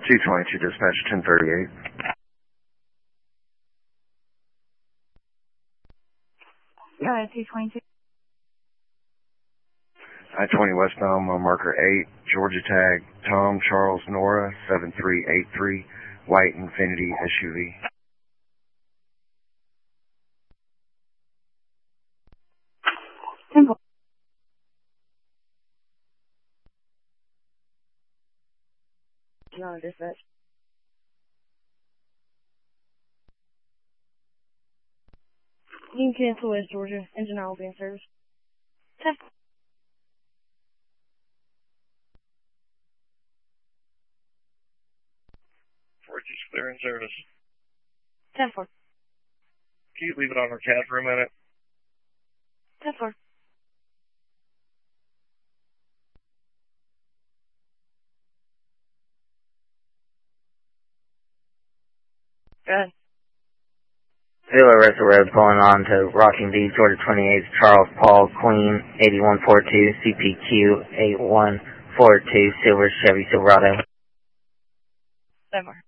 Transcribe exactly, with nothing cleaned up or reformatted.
two twenty-two dispatch, ten thirty-eight. Uh, two twenty-two. I twenty westbound, mile marker eight, Georgia tag, Tom Charles Nora, seven three eight three, white Infiniti S U V. ten four. No, dispatch. You can cancel West Georgia. Engine oil will be in service. ten. four G's clear in service. ten four. Can you leave it on our cab for a minute? ten four. Go ahead. Zero Russell Road pulling on to Rocking D, Georgia twenty-eight, Charles Paul, Queen, eighty-one forty-two, C P Q, eight one four two, Silver Chevy Silverado. ten four.